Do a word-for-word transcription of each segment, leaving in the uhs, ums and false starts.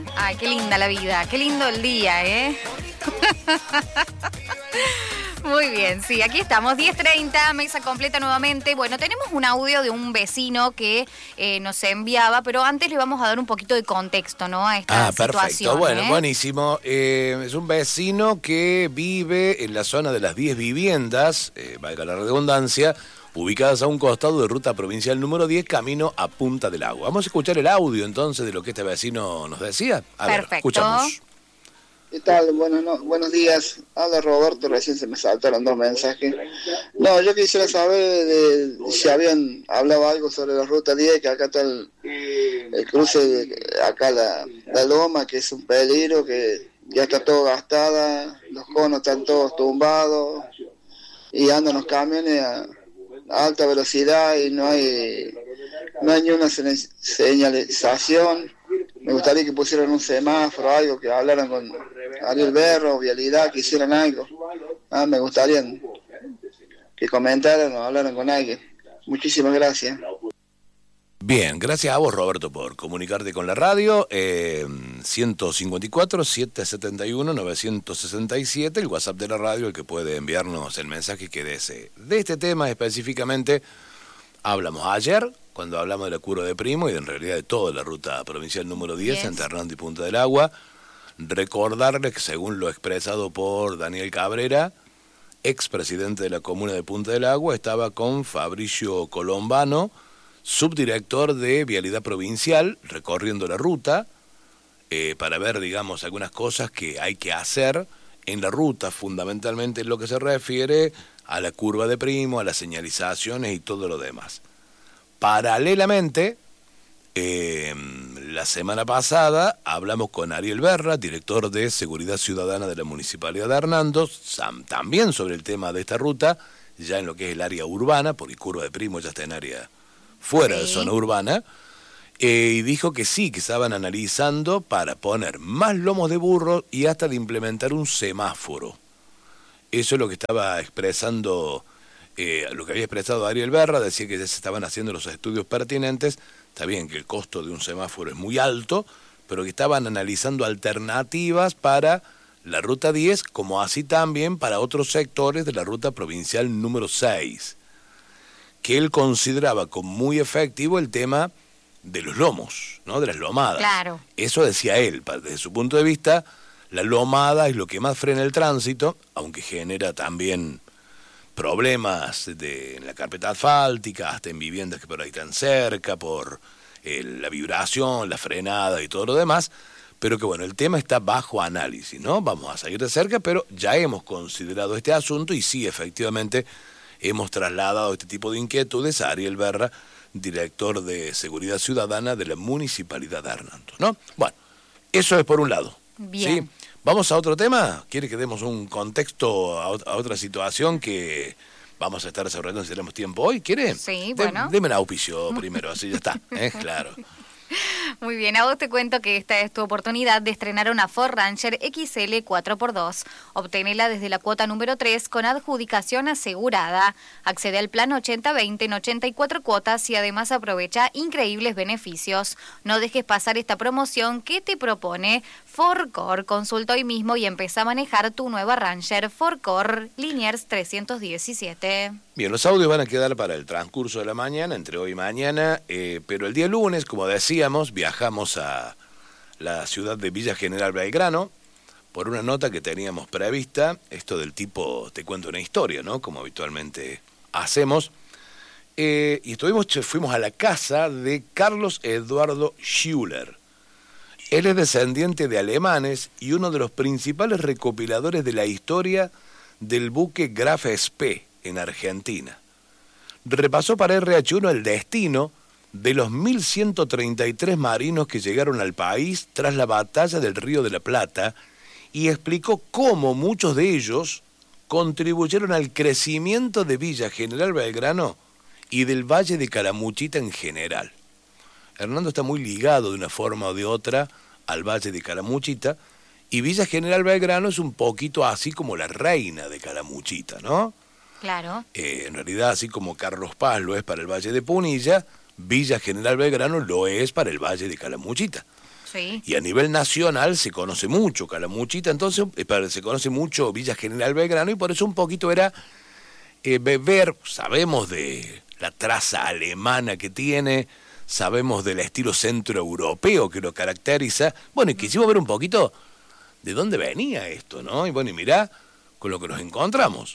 Ay, qué linda la vida, qué lindo el día, ¿eh? Muy bien, sí, aquí estamos, diez treinta, mesa completa nuevamente. Bueno, tenemos un audio de un vecino que eh, nos enviaba, pero antes le vamos a dar un poquito de contexto, ¿no? A esta Ah, perfecto, situación, bueno, ¿eh? buenísimo. Eh, es un vecino que vive en la zona de las diez viviendas, eh, valga la redundancia, ubicadas a un costado de ruta provincial número diez, camino a Punta del Agua. Vamos a escuchar el audio entonces de lo que este vecino nos decía. A Perfecto. ver, escuchamos. ¿Qué tal? Bueno, no, buenos días. Habla Roberto, recién se me saltaron dos mensajes. No, yo quisiera saber de, si habían hablado algo sobre la ruta diez, que acá está el, el cruce, de, acá la, la loma, que es un peligro, que ya está todo gastada, los conos están todos tumbados y andan los camiones a, a alta velocidad y no hay, no hay ni una señalización. Me gustaría que pusieran un semáforo, algo, que hablaran con Ariel Berro, Vialidad, que hicieran algo. Ah, me gustaría que comentaran o hablaran con alguien. Muchísimas gracias. Bien, gracias a vos, Roberto, por comunicarte con la radio. Eh, ciento cincuenta y cuatro, setecientos setenta y uno, novecientos sesenta y siete, el WhatsApp de la radio, el que puede enviarnos el mensaje que desee. De este tema específicamente hablamos ayer, cuando hablamos de la Curva de Primo y en realidad de toda la ruta provincial número diez, yes. Entre Hernando y Punta del Agua. Recordarles que según lo expresado por Daniel Cabrera, expresidente de la comuna de Punta del Agua, estaba con Fabricio Colombano, subdirector de Vialidad Provincial, recorriendo la ruta eh, para ver, digamos, algunas cosas que hay que hacer en la ruta, fundamentalmente en lo que se refiere a la curva de Primo, a las señalizaciones y todo lo demás. Paralelamente, eh, la semana pasada hablamos con Ariel Berra, director de Seguridad Ciudadana de la Municipalidad de Hernando, también sobre el tema de esta ruta, ya en lo que es el área urbana, porque Curva de Primo ya está en área fuera sí. de zona urbana, eh, y dijo que sí, que estaban analizando para poner más lomos de burro y hasta de implementar un semáforo. Eso es lo que estaba expresando, eh, lo que había expresado Ariel Berra, decía que ya se estaban haciendo los estudios pertinentes. Está bien que el costo de un semáforo es muy alto, pero que estaban analizando alternativas para la ruta diez, como así también para otros sectores de la ruta provincial número seis, que él consideraba como muy efectivo el tema de los lomos, ¿no? De las lomadas. Claro. Eso decía él, desde su punto de vista, la lomada es lo que más frena el tránsito, aunque genera también problemas de, en la carpeta asfáltica, hasta en viviendas que por ahí están cerca, por eh, la vibración, la frenada y todo lo demás, pero que bueno, el tema está bajo análisis, ¿no? Vamos a seguir de cerca, pero ya hemos considerado este asunto y sí, efectivamente, hemos trasladado este tipo de inquietudes a Ariel Berra, director de Seguridad Ciudadana de la Municipalidad de Hernando, ¿no? Bueno, eso es por un lado. Bien. ¿Sí? ¿Vamos a otro tema? ¿Quiere que demos un contexto a, a otra situación que vamos a estar desarrollando si tenemos tiempo hoy? ¿Quiere? Sí, bueno. De, deme un auspicio primero, así ya está, ¿eh? Claro. Muy bien, a vos te cuento que esta es tu oportunidad de estrenar una Ford Ranger X L cuatro por dos. Obténela desde la cuota número tres con adjudicación asegurada. Accede al plan ochenta veinte en ochenta y cuatro cuotas y además aprovecha increíbles beneficios. No dejes pasar esta promoción que te propone Fordcore. Consulta hoy mismo y empieza a manejar tu nueva Ranger Fordcore Liniers trescientos diecisiete. Bien, los audios van a quedar para el transcurso de la mañana, entre hoy y mañana, eh, pero el día lunes, como decíamos, viajamos a la ciudad de Villa General Belgrano por una nota que teníamos prevista, esto del tipo, te cuento una historia, ¿no? Como habitualmente hacemos, eh, y estuvimos, fuimos a la casa de Carlos Eduardo Schuller. Él es descendiente de alemanes y uno de los principales recopiladores de la historia del buque Graf Spee en Argentina. Repasó para R H uno el destino de los mil ciento treinta y tres marinos que llegaron al país tras la batalla del Río de la Plata y explicó cómo muchos de ellos contribuyeron al crecimiento de Villa General Belgrano y del Valle de Calamuchita en general. Hernando está muy ligado de una forma o de otra al Valle de Calamuchita y Villa General Belgrano es un poquito así como la reina de Calamuchita, ¿no? Claro. Eh, en realidad, así como Carlos Paz lo es para el Valle de Punilla, Villa General Belgrano lo es para el Valle de Calamuchita. Sí. Y a nivel nacional se conoce mucho Calamuchita, entonces eh, se conoce mucho Villa General Belgrano, y por eso un poquito era eh, ver, sabemos de la traza alemana que tiene, sabemos del estilo centroeuropeo que lo caracteriza, bueno, y quisimos ver un poquito de dónde venía esto, ¿no? Y bueno, y mirá con lo que nos encontramos.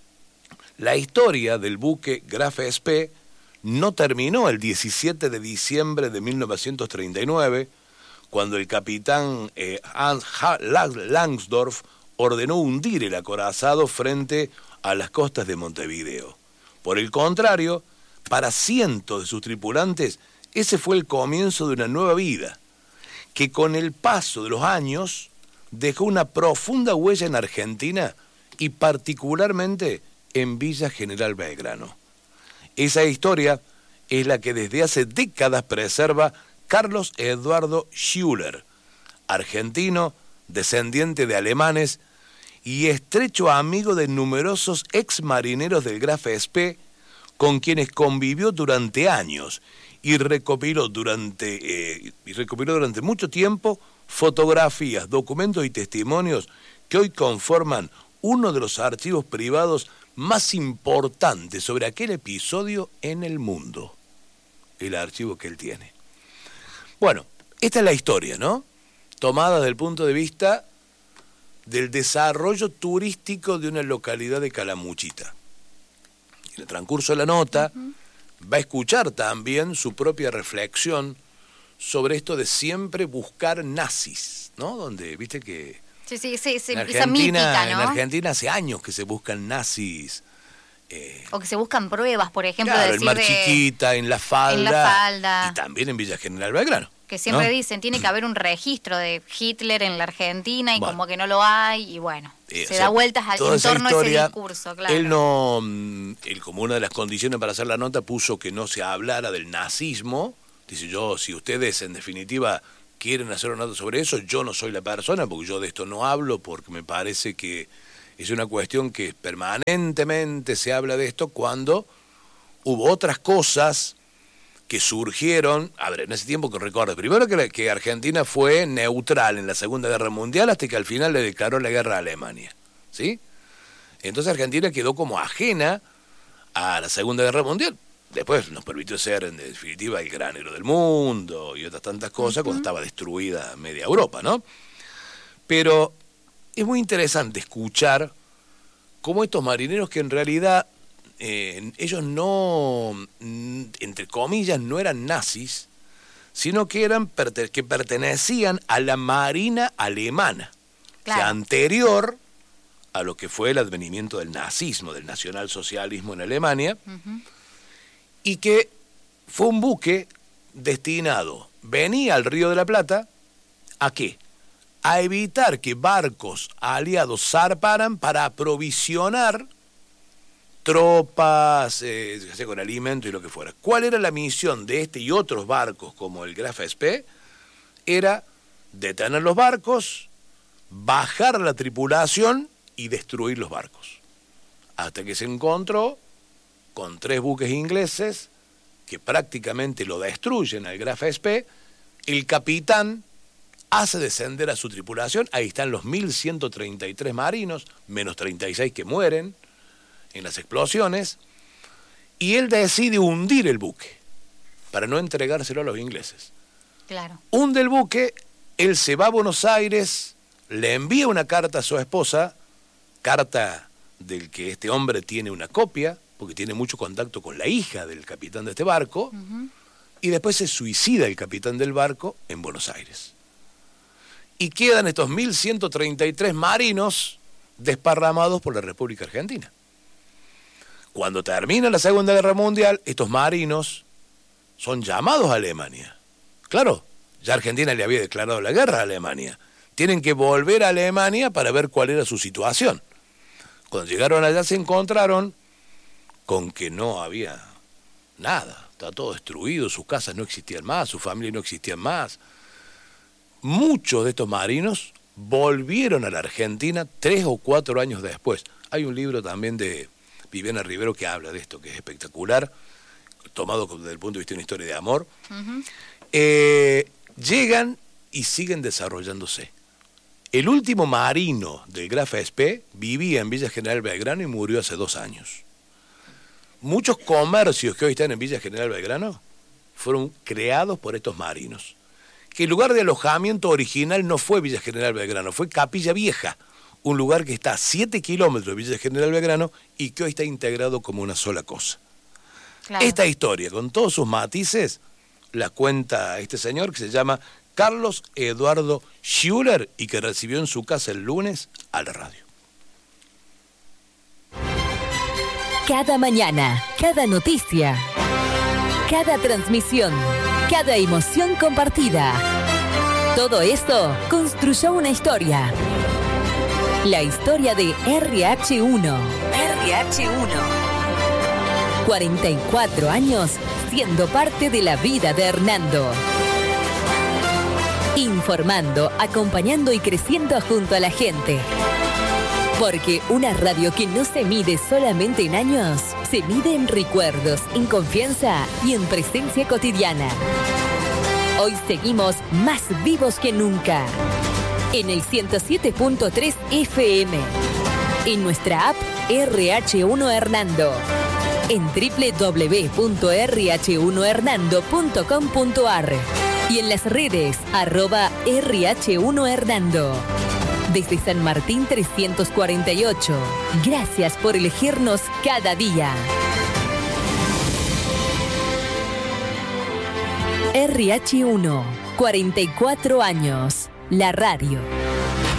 La historia del buque Graf Spee no terminó el diecisiete de diciembre de mil novecientos treinta y nueve, cuando el capitán eh, Hans Langsdorff ordenó hundir el acorazado frente a las costas de Montevideo. Por el contrario, para cientos de sus tripulantes, ese fue el comienzo de una nueva vida, que con el paso de los años dejó una profunda huella en Argentina y particularmente en Villa General Belgrano. Esa historia es la que desde hace décadas preserva Carlos Eduardo Schuller, argentino, descendiente de alemanes y estrecho amigo de numerosos ex marineros del Graf Spee, con quienes convivió durante años y recopiló durante, eh, y recopiló durante mucho tiempo fotografías, documentos y testimonios que hoy conforman uno de los archivos privados más importantes sobre aquel episodio en el mundo, el archivo que él tiene. Bueno, esta es la historia, ¿no? Tomada desde el punto de vista del desarrollo turístico de una localidad de Calamuchita. En el transcurso de la nota uh-huh. va a escuchar también su propia reflexión sobre esto de siempre buscar nazis, ¿no? Donde, viste que... Sí, sí, sí, sí en esa mítica, ¿no? En Argentina hace años que se buscan nazis. Eh, o que se buscan pruebas, por ejemplo, claro, decir en Mar de... Chiquita, en La Falda. En La Falda. Y también en Villa General Belgrano. Que siempre ¿no? dicen, tiene que haber un registro de Hitler en la Argentina y bueno, como que no lo hay, y bueno, eh, se o sea, da vueltas al, en torno historia, a ese discurso, claro. Él no, él como una de las condiciones para hacer la nota puso que no se hablara del nazismo. Dice yo, si ustedes en definitiva quieren hacer una nota sobre eso, yo no soy la persona, porque yo de esto no hablo, porque me parece que es una cuestión que permanentemente se habla de esto cuando hubo otras cosas que surgieron, a ver, en ese tiempo que recuerdo, primero que, la, que Argentina fue neutral en la Segunda Guerra Mundial hasta que al final le declaró la guerra a Alemania, ¿sí? Entonces Argentina quedó como ajena a la Segunda Guerra Mundial. Después nos permitió ser, en definitiva, el granero del mundo y otras tantas cosas uh-huh. cuando estaba destruida media Europa, ¿no? Pero es muy interesante escuchar cómo estos marineros que en realidad eh, ellos no, entre comillas, no eran nazis, sino que eran que pertenecían a la marina alemana, claro. O sea, anterior a lo que fue el advenimiento del nazismo, del nacionalsocialismo en Alemania, uh-huh. y que fue un buque destinado, venía al Río de la Plata, ¿a qué? A evitar que barcos aliados zarparan para aprovisionar tropas, eh, con alimento y lo que fuera. ¿Cuál era la misión de este y otros barcos como el Graf Spee? Era detener los barcos, bajar la tripulación y destruir los barcos. Hasta que se encontró con tres buques ingleses que prácticamente lo destruyen al Graf Spee. El capitán hace descender a su tripulación, ahí están los mil ciento treinta y tres marinos, menos treinta y seis que mueren en las explosiones, y él decide hundir el buque para no entregárselo a los ingleses. Claro. Hunde el buque, él se va a Buenos Aires, le envía una carta a su esposa, carta del que este hombre tiene una copia, porque tiene mucho contacto con la hija del capitán de este barco, uh-huh. y después se suicida el capitán del barco en Buenos Aires. Y quedan estos mil ciento treinta y tres marinos desparramados por la República Argentina. Cuando termina la Segunda Guerra Mundial, estos marinos son llamados a Alemania. Claro, ya Argentina le había declarado la guerra a Alemania. Tienen que volver a Alemania para ver cuál era su situación. Cuando llegaron allá se encontraron con que no había nada. Estaba todo destruido, sus casas no existían más, sus familias no existían más. Muchos de estos marinos volvieron a la Argentina tres o cuatro años después. Hay un libro también de Viviana Rivero que habla de esto, que es espectacular, tomado desde el punto de vista de una historia de amor. Uh-huh. Eh, llegan y siguen desarrollándose. El último marino del Graf Spee vivía en Villa General Belgrano y murió hace dos años. Muchos comercios que hoy están en Villa General Belgrano fueron creados por estos marinos. Que el lugar de alojamiento original no fue Villa General Belgrano, fue Capilla Vieja, un lugar que está a siete kilómetros de Villa General Belgrano y que hoy está integrado como una sola cosa. Claro. Esta historia, con todos sus matices, la cuenta este señor que se llama Carlos Eduardo Schuller y que recibió en su casa el lunes a la radio. Cada mañana, cada noticia, cada transmisión, cada emoción compartida. Todo esto construyó una historia. La historia de R H uno. R H uno. cuarenta y cuatro años siendo parte de la vida de Hernando. Informando, acompañando y creciendo junto a la gente. Porque una radio que no se mide solamente en años, se mide en recuerdos, en confianza y en presencia cotidiana. Hoy seguimos más vivos que nunca. En el ciento siete punto tres F M. En nuestra app R H uno Hernando. En doble u doble u doble u punto r h uno hernando punto com punto a r. Y en las redes, arroba R H uno Hernando. Desde San Martín trescientos cuarenta y ocho. Gracias por elegirnos cada día. R H uno, cuarenta y cuatro años. La radio.